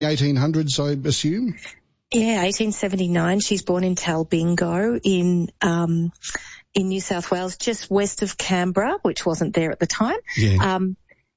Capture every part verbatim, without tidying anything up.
eighteen hundreds, I assume? Yeah, eighteen seventy-nine. She's born in Talbingo in um, in New South Wales, just west of Canberra, which wasn't there at the time. Yeah. Um,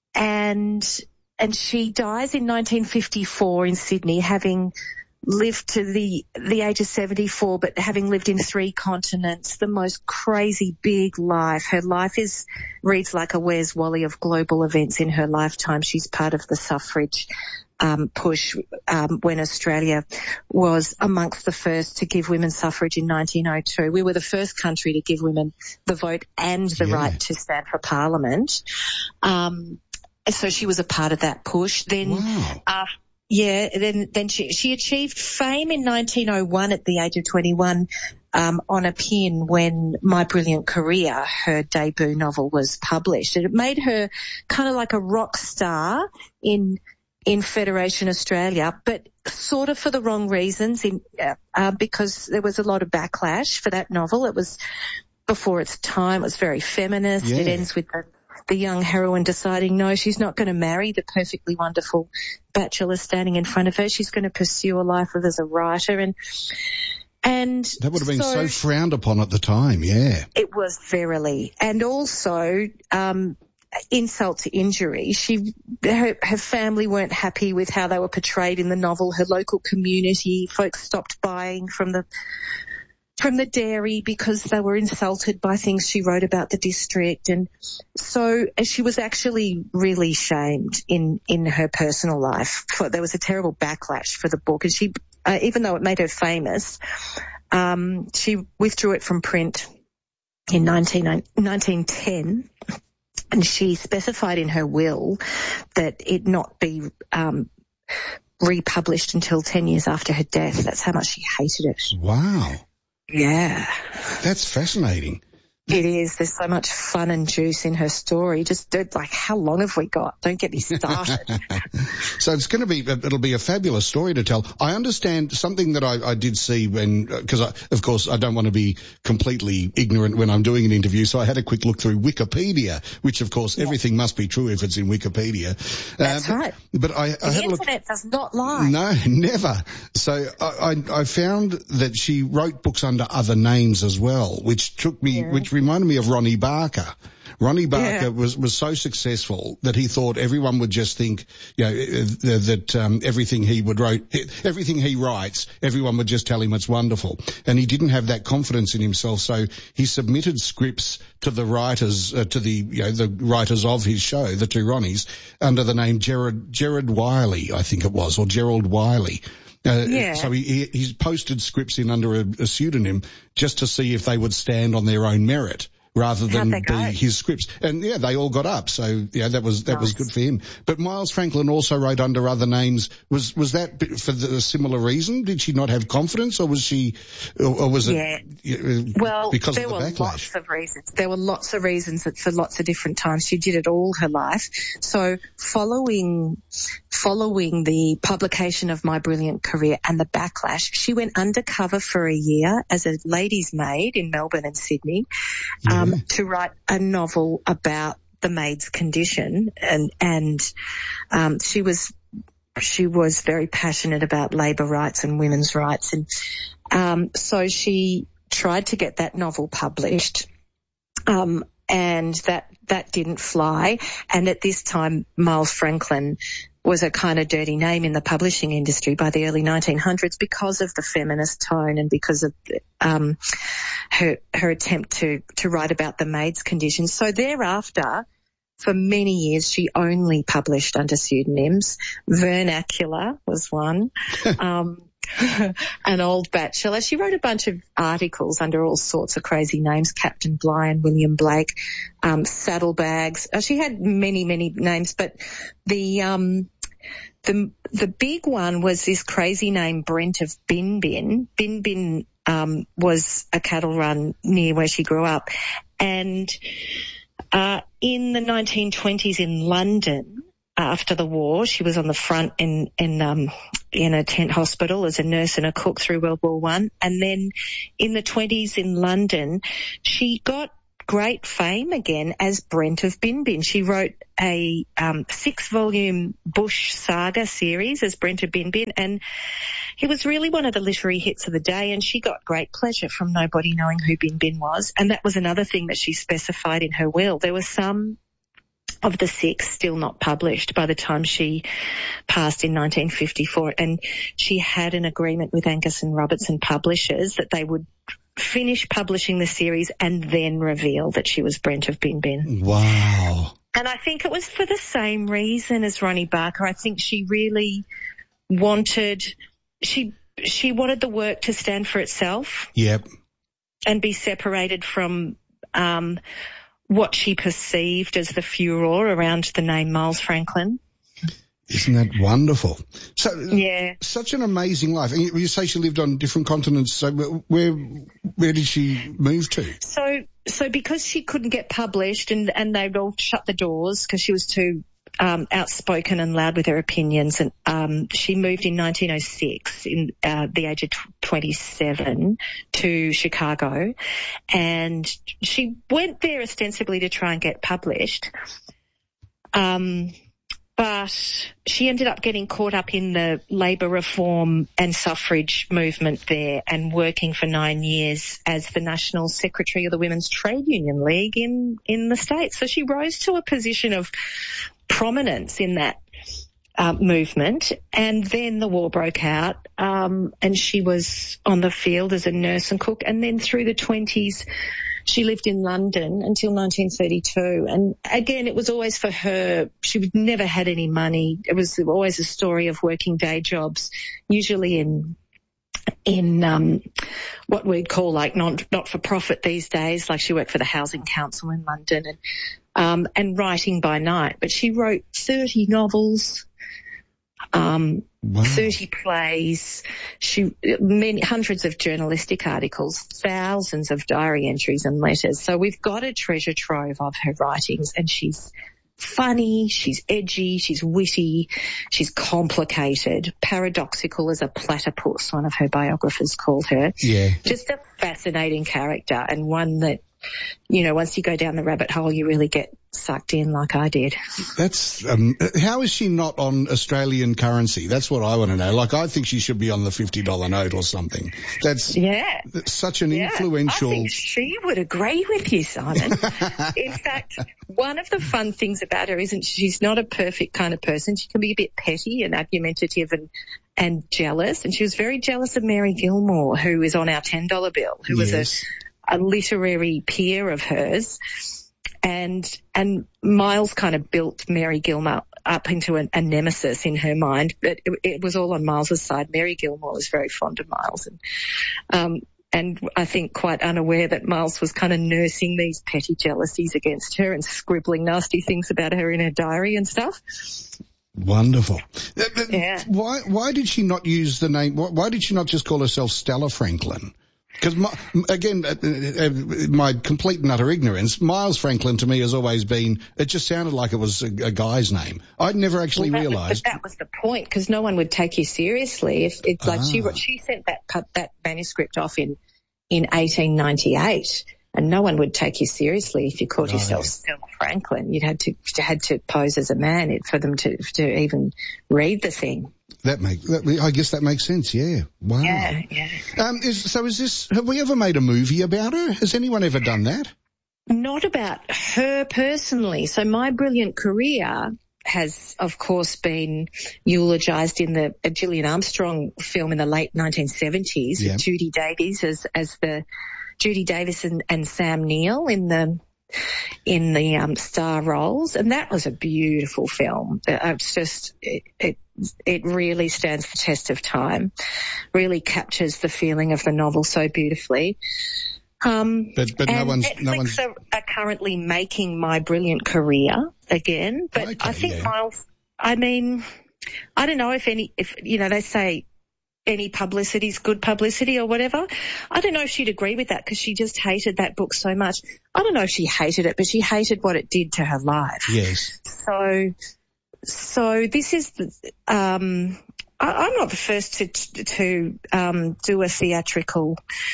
and and she dies in nineteen fifty-four in Sydney, having lived to the the age of seventy-four, but having lived in three continents, the most crazy big life. Her life is reads like a Where's Wally of global events in her lifetime. She's part of the suffrage um, push um, when Australia was amongst the first to give women suffrage in nineteen oh two. We were the first country to give women the vote and the Yeah. right to stand for Parliament. Um, so she was a part of that push. Then Wow. uh, Yeah, then then she she achieved fame in nineteen oh one at the age of twenty-one um, on a pin when My Brilliant Career, her debut novel, was published. And it made her kind of like a rock star in in Federation Australia, but sort of for the wrong reasons. In uh, uh, because there was a lot of backlash for that novel. It was before its time. It was very feminist. Yeah. It ends with the the young heroine deciding, no, she's not going to marry the perfectly wonderful bachelor standing in front of her. She's going to pursue a life of as a writer. And and That would have been so, so frowned upon at the time, yeah. it was verily. And also, um, insult to injury. She, her, her family weren't happy with how they were portrayed in the novel. Her local community, folks stopped buying from the from the dairy because they were insulted by things she wrote about the district. And so she was actually really shamed in, in her personal life. For, there was a terrible backlash for the book. And she, uh, even though it made her famous, um, she withdrew it from print in nineteen ten. And she specified in her will that it not be um, republished until ten years after her death. That's how much she hated it. Wow. Yeah. That's fascinating. It is. There's so much fun and juice in her story. Just dude, like, how long have we got? Don't get me started. So it's going to be, it'll be a fabulous story to tell. I understand something that I, I did see when, because I, of course I don't want to be completely ignorant when I'm doing an interview, so I had a quick look through Wikipedia, which of course Yeah. everything must be true if it's in Wikipedia. That's uh, right. But I, I The had a look. internet does not lie. No, never. So I, I, I found that she wrote books under other names as well, which took me, Yeah. which reminded me of Ronnie Barker. Ronnie Barker Yeah. was, was so successful that he thought everyone would just think, you know, uh, that um, everything he would write, everything he writes, everyone would just tell him it's wonderful. And he didn't have that confidence in himself, so he submitted scripts to the writers, uh, to the, you know, the writers of his show, the two Ronnies, under the name Gerard, Gerard Wiley, I think it was, or Gerald Wiley. Uh, Yeah. So he, he, he's posted scripts in under a, a pseudonym just to see if they would stand on their own merit, rather than How'd they go? be his scripts. And yeah, they all got up. So yeah, that was, that was Nice. good for him. But Miles Franklin also wrote under other names. Was, was that b- for the, a similar reason? Did she not have confidence, or was she, or, or was it Yeah. uh, Well, because there of the were backlash? lots of reasons. There were lots of reasons that for lots of different times. She did it all her life. So following, following the publication of My Brilliant Career and the backlash, she went undercover for a year as a lady's maid in Melbourne and Sydney, um, Yeah. to write a novel about the maid's condition. And, and, um, she was, she was very passionate about labour rights and women's rights. And, um, so she tried to get that novel published. Um, and that, that didn't fly. And at this time, Miles Franklin was a kind of dirty name in the publishing industry by the early nineteen hundreds because of the feminist tone and because of um, her her attempt to to write about the maid's condition. So thereafter, for many years, she only published under pseudonyms. Vernacular was one. um, An Old Bachelor. She wrote a bunch of articles under all sorts of crazy names, Captain Bligh and William Blake, um, Saddlebags. Uh, she had many, many names, but the, um, the, the big one was this crazy name, Brent of Bin Bin. Bin Bin, um, was a cattle run near where she grew up. And, uh, in the nineteen twenties in London, after the war, she was on the front in in um in a tent hospital as a nurse and a cook through World War One, and then in the twenties in London, she got great fame again as Brent of Bin Bin. She wrote a um, six-volume Bush saga series as Brent of Bin Bin, and he was really one of the literary hits of the day, and she got great pleasure from nobody knowing who Bin Bin was. And that was another thing that she specified in her will. There were some of the six still not published by the time she passed in nineteen fifty-four, and she had an agreement with Angus and Robertson Publishers that they would finish publishing the series and then reveal that she was Brent of Bin Bin. Wow. And I think it was for the same reason as Ronnie Barker. I think she really wanted, she she wanted the work to stand for itself. Yep. And be separated from um what she perceived as the furore around the name Miles Franklin. Isn't that wonderful? So, yeah, such an amazing life. And you, you say she lived on different continents. So, where where did she move to? So, so because she couldn't get published, and and they'd all shut the doors because she was too um, outspoken and loud with her opinions, and um, she moved in nineteen oh six, in uh, the age of twenty-seven, to Chicago, and she went there ostensibly to try and get published. Um. But she ended up getting caught up in the labour reform and suffrage movement there, and working for nine years as the National Secretary of the Women's Trade Union League in, in the States. So she rose to a position of prominence in that uh, movement, and then the war broke out, um, and she was on the field as a nurse and cook, and then through the twenties she lived in London until nineteen thirty-two. And again, it was always for her, she never had any money. It was always a story of working day jobs, usually in in um what we'd call like non, not-for-profit these days. Like she worked for the Housing Council in London, and um and writing by night. But she wrote thirty novels, um wow. thirty plays, she many hundreds of journalistic articles, thousands of diary entries and letters. So we've got a treasure trove of her writings, and she's funny, she's edgy, she's witty, she's complicated, paradoxical as a platypus, one of her biographers called her. Yeah. Just a fascinating character, and one that, you know, once you go down the rabbit hole, you really get sucked in like I did. That's, um, how is she not on Australian currency? That's what I want to know. Like, I think she should be on the fifty dollar note or something. That's yeah. such an yeah. influential. I think she would agree with you, Simon. In fact, one of the fun things about her isn't she's not a perfect kind of person. She can be a bit petty and argumentative and and jealous. And she was very jealous of Mary Gilmore, who is on our ten dollar bill, who yes. was a, a literary peer of hers. And and Miles kind of built Mary Gilmore up into a, a nemesis in her mind, but it, it was all on Miles's side. Mary Gilmore was very fond of Miles, and um, and I think quite unaware that Miles was kind of nursing these petty jealousies against her and scribbling nasty things about her in her diary and stuff. Wonderful. Yeah. Why why did she not use the name? Why, why did she not just call herself Stella Franklin? Because, again, uh, uh, my complete and utter ignorance, Miles Franklin to me has always been, it just sounded like it was a, a guy's name. I'd never actually well, realised. But that was the point, because no one would take you seriously. If it's like ah. she she sent that that manuscript off in, in eighteen ninety-eight, and no one would take you seriously if you called right. yourself Stella Franklin. You'd had to you had to pose as a man for them to to even read the thing. That make, that, I guess that makes sense, yeah. Wow. Yeah, yeah. Um, is, so is this, have we ever made a movie about her? Has anyone ever done that? Not about her personally. So My Brilliant Career has, of course, been eulogised in the uh, Gillian Armstrong film in the late nineteen seventies yeah. with Judy Davies as, as the, Judy Davis and, and Sam Neill in the, in the um, star roles, and that was a beautiful film. It's just it, it it really stands the test of time. Really captures the feeling of the novel so beautifully. Um, but but no one's Netflix no one's are, are currently making My Brilliant Career again, but okay, I think yeah. Miles. I mean, I don't know if any if you know they say. Any publicity is good publicity or whatever. I don't know if she'd agree with that because she just hated that book so much. I don't know if she hated it, but she hated what it did to her life. Yes. So, so this is, um, I, I'm not the first to, to, um, do a theatrical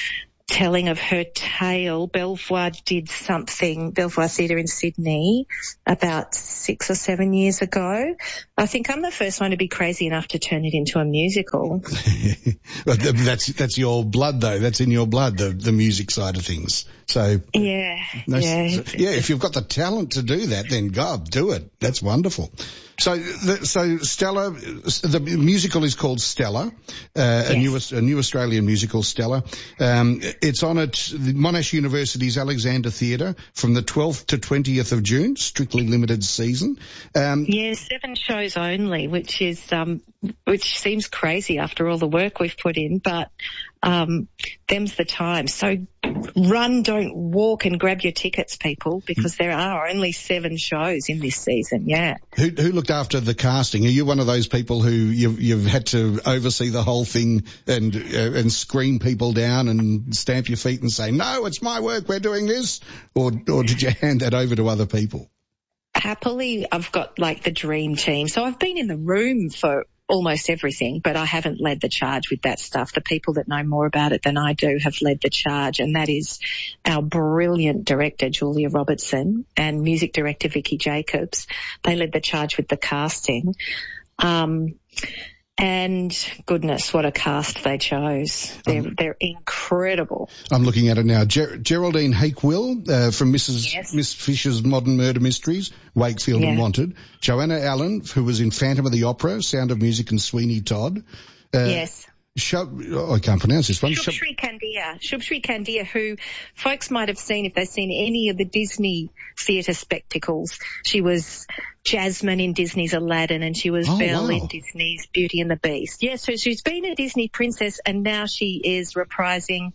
telling of her tale. Belvoir did something, Belvoir Theatre in Sydney, about six or seven years ago. I think I'm the first one to be crazy enough to turn it into a musical. that's that's your blood, though. That's in your blood, the the music side of things. So yeah, no, yeah, so, yeah. If you've got the talent to do that, then God, do it. That's wonderful. So, the, so Stella, the musical is called Stella, uh, yes. a new a new Australian musical, Stella. Um, it's on at the Monash University's Alexander Theatre from the twelfth to twentieth of June, strictly limited season. Um, yeah, seven shows only, which is um, which seems crazy after all the work we've put in, but um, them's the time. So run, don't walk, and grab your tickets, people, because there are only seven shows in this season. Yeah. Who, who looked after the casting? Are you one of those people who you've, you've had to oversee the whole thing and uh, and scream people down and stamp your feet and say, no, it's my work, we're doing this? Or, or did you hand that over to other people? Happily, I've got like the dream team. So I've been in the room for almost everything, but I haven't led the charge with that stuff. The people that know more about it than I do have led the charge, and that is our brilliant director, Julia Robertson, and music director, Vicky Jacobs. They led the charge with the casting. Um, and goodness, what a cast they chose. They're, um, they're incredible. I'm looking at it now. Ger- Geraldine Hakewill uh, from Missus Yes. Miss Fisher's Modern Murder Mysteries, Wakefield yeah. and Wanted. Joanna Allen, who was in Phantom of the Opera, Sound of Music and Sweeney Todd. Uh, yes. Shub, oh, I can't pronounce this one. Shubshri Kandia. Shubshri Kandia, who folks might have seen if they've seen any of the Disney theatre spectacles. She was Jasmine in Disney's Aladdin, and she was oh, Belle wow. in Disney's Beauty and the Beast. Yeah, so she's been a Disney princess, and now she is reprising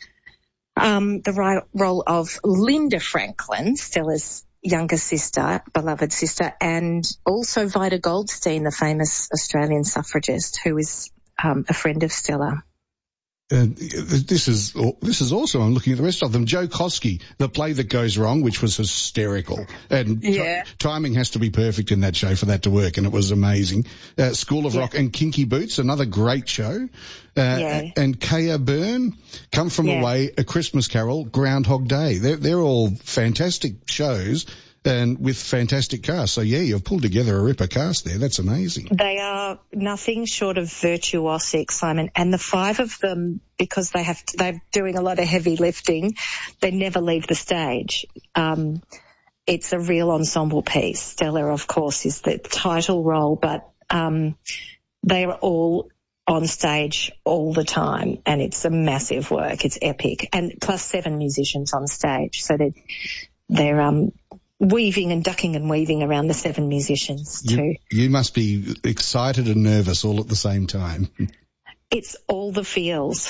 um, the ri- role of Linda Franklin, Stella's younger sister, beloved sister, and also Vida Goldstein, the famous Australian suffragist, who is Um, a friend of Stella. Uh, this is this is awesome. I'm looking at the rest of them. Joe Koski, The Play That Goes Wrong, which was hysterical. And yeah. t- timing has to be perfect in that show for that to work, and it was amazing. Uh, School of yeah. Rock and Kinky Boots, another great show. Uh, yeah. And Kaya Byrne, Come From yeah. Away, A Christmas Carol, Groundhog Day. They're, they're all fantastic shows and with fantastic casts. So, yeah, you've pulled together a ripper cast there. That's amazing. They are nothing short of virtuosic, Simon. And the five of them, because they have to, they're doing a lot of heavy lifting, they never leave the stage. Um, it's a real ensemble piece. Stella, of course, is the title role, but um, they are all on stage all the time, and it's a massive work. It's epic. And plus seven musicians on stage. So they're, they're um, weaving and ducking and weaving around the seven musicians too. You, you must be excited and nervous all at the same time. It's all the feels.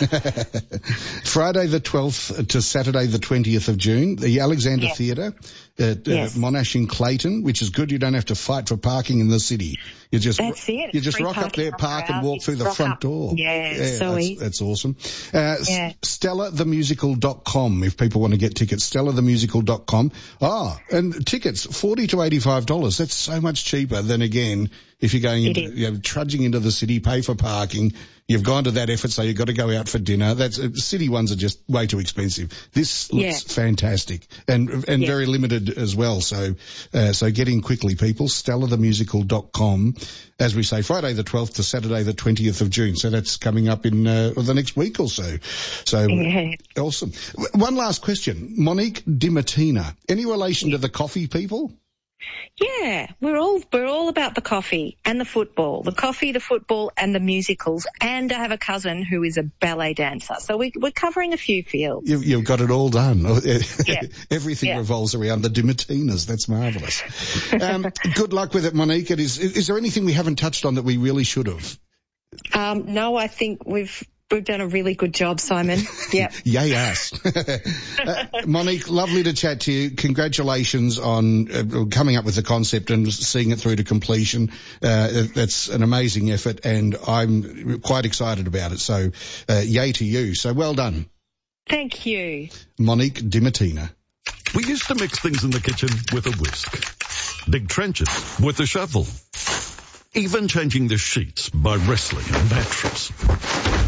Friday the twelfth to Saturday the twentieth of June, the Alexander yes. Theatre at yes. uh, Monash in Clayton, which is good. You don't have to fight for parking in the city. You just That's it. you just Free rock up there, park, and walk through the rock front up. door. Yeah, yeah so that's, easy. that's awesome. Uh, yeah. Stella the Musical dot com if people want to get tickets. Stella the Musical dot com. Ah, and tickets forty to eighty-five dollars. That's so much cheaper than again if you're going into, you know, trudging into the city, pay for parking. You've gone to that effort, so you've got to go out for dinner. That's uh, city ones are just way too expensive. This looks yeah. fantastic and and yeah. very limited as well. So uh, so get in quickly, people. Stella the Musical dot com. As we say, Friday the twelfth to Saturday the twentieth of June. So that's coming up in uh, the next week or so. So yeah. awesome. One last question, Monique DiMattina. Any relation to the coffee people? Yeah, we're all we're all about the coffee and the football, the coffee, the football, and the musicals. And I have a cousin who is a ballet dancer, so we, we're covering a few fields. You've, you've got it all done. Yeah. Everything yeah. revolves around the DiMattinas. That's marvellous. Um, good luck with it, Monique. It is. Is there anything we haven't touched on that we really should have? Um, no, I think we've. We've done a really good job, Simon. Yeah. Yay, ass. uh, Monique, lovely to chat to you. Congratulations on uh, coming up with the concept and seeing it through to completion. Uh, that's an amazing effort, and I'm quite excited about it. So, uh, yay to you. So well done. Thank you. Monique DiMattina. We used to mix things in the kitchen with a whisk. Dig trenches with a shovel. Even changing the sheets by wrestling a mattress.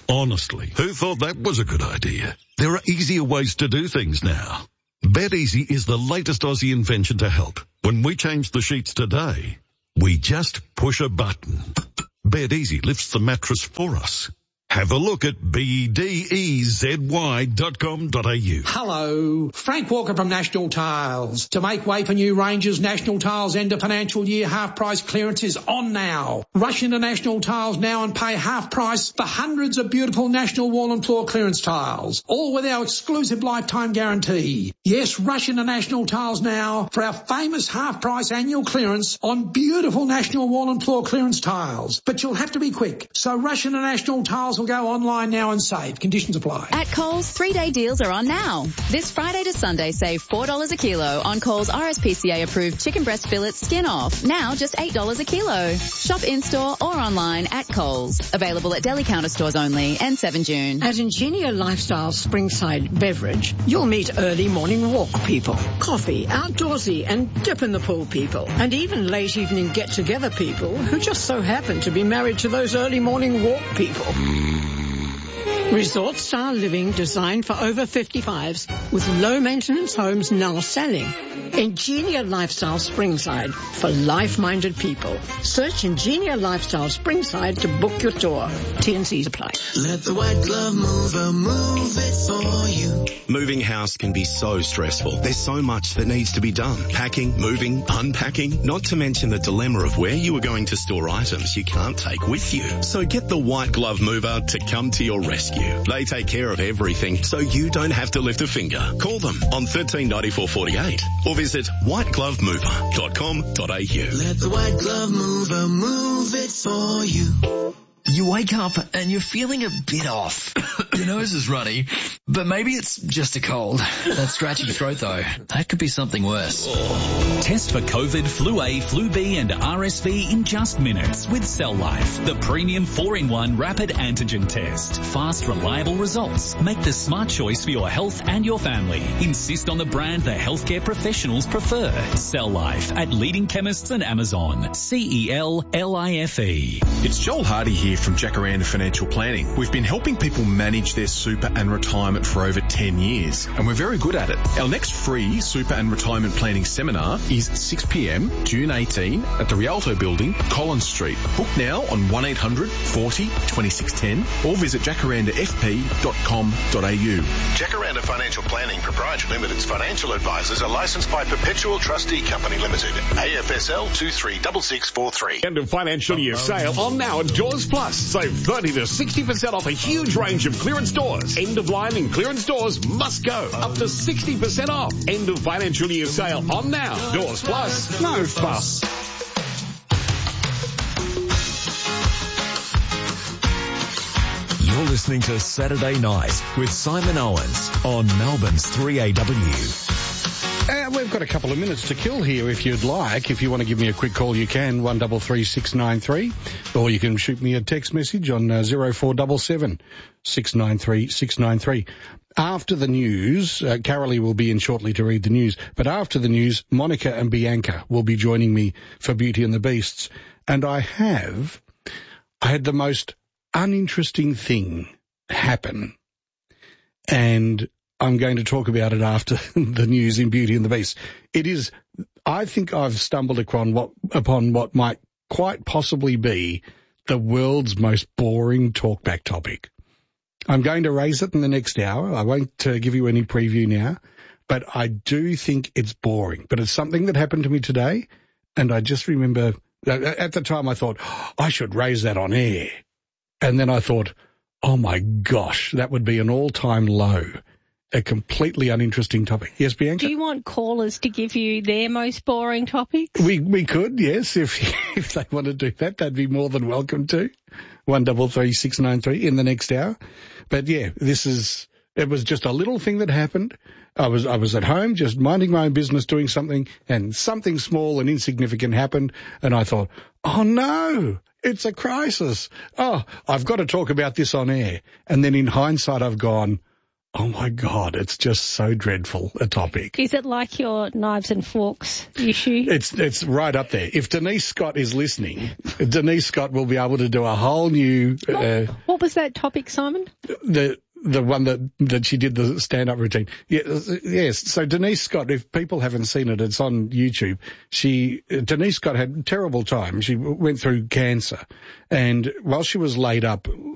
Honestly, who thought that was a good idea? There are easier ways to do things now. BetEasy is the latest Aussie invention to help. When we change the sheets today, we just push a button. BetEasy lifts the mattress for us. Have a look at B E D E Z Y dot com dot a u. Hello, Frank Walker from National Tiles. To make way for new ranges, National Tiles end of financial year half price clearance is on now. Rush into National Tiles now and pay half price for hundreds of beautiful National Wall and Floor clearance tiles, all with our exclusive lifetime guarantee. Yes, rush into National Tiles now for our famous half price annual clearance on beautiful National Wall and Floor clearance tiles. But you'll have to be quick, so rush into National Tiles will go online now and save. Conditions apply. At Coles, three-day deals are on now. This Friday to Sunday, save four dollars a kilo on Coles R S P C A-approved chicken breast fillets skin off. Now just eight dollars a kilo. Shop in-store or online at Coles. Available at deli counter stores only, and seven June. At Ingenia Lifestyle Springside Beverage, you'll meet early morning walk people, coffee, outdoorsy and dip in the pool people, and even late evening get-together people who just so happen to be married to those early morning walk people. Resort-style living designed for over fifty-fives with low-maintenance homes now selling. Ingenia Lifestyle Springside for life-minded people. Search Ingenia Lifestyle Springside to book your tour. T and C's apply. Let the white glove mover move it for you. Moving house can be so stressful. There's so much that needs to be done. Packing, moving, unpacking, not to mention the dilemma of where you are going to store items you can't take with you. So get the white glove mover to come to your rescue. They take care of everything, so you don't have to lift a finger. Call them on thirteen ninety-four forty-eight or visit white glove mover dot com dot a u. Let the white glove mover move it for you. You wake up and you're feeling a bit off. Your nose is runny, but maybe it's just a cold. That scratchy throat though, that could be something worse. Test for COVID, Flu A, Flu B and R S V in just minutes with Cell Life, the premium four in one rapid antigen test. Fast, reliable results. Make the smart choice for your health and your family. Insist on the brand the healthcare professionals prefer. Cell Life at leading chemists and Amazon. C E L L I F E. It's Joel Hardy here from Jacaranda Financial Planning. We've been helping people manage their super and retirement for over ten years, and we're very good at it. Our next free super and retirement planning seminar is six p m June eighteenth at the Rialto Building, Collins Street. Book now on one eight hundred forty twenty-six ten or visit jacaranda f p dot com dot a u. Jacaranda Financial Planning Proprietary Limited's financial advisors are licensed by Perpetual Trustee Company Limited, A F S L two three six six four three. End of financial year sale on now at Doors Plus. Save thirty to sixty percent off a huge range of clearance doors. End of line and clearance doors must go. Up to sixty percent off. End of financial year sale on now. Doors Plus. No fuss. You're listening to Saturday Night with Simon Owens on Melbourne's three A W. Uh, we've got a couple of minutes to kill here if you'd like. If you want to give me a quick call, you can, one three three six nine three. Or you can shoot me a text message on uh, zero four seven seven six nine three six nine three. After the news, uh, Carolee will be in shortly to read the news, but after the news, Monica and Bianca will be joining me for Beauty and the Beasts. And I have, I had the most uninteresting thing happen. And I'm going to talk about it after the news in Beauty and the Beast. It is, I think I've stumbled upon what, upon what might quite possibly be the world's most boring talkback topic. I'm going to raise it in the next hour. I won't uh, give you any preview now, but I do think it's boring. But it's something that happened to me today, and I just remember, at the time I thought, oh, I should raise that on air. And then I thought, oh my gosh, that would be an all-time low. A completely uninteresting topic. Yes, Bianca? Do you want callers to give you their most boring topics? We we could, yes. If if they want to do that, they'd be more than welcome to. One double three six nine three in the next hour. But yeah, this is, it was just a little thing that happened. I was I was at home just minding my own business doing something, and something small and insignificant happened, and I thought, oh no, it's a crisis. Oh, I've got to talk about this on air. And then in hindsight I've gone, Oh, my God, it's just so dreadful a topic. Is it like your knives and forks issue? It's it's right up there. If Denise Scott is listening, Denise Scott will be able to do a whole new... Uh, what, what was that topic, Simon? The the one that, that she did the stand-up routine. Yeah, yes, so Denise Scott, if people haven't seen it, it's on YouTube. She Denise Scott had a terrible time. She went through cancer, and while she was laid up...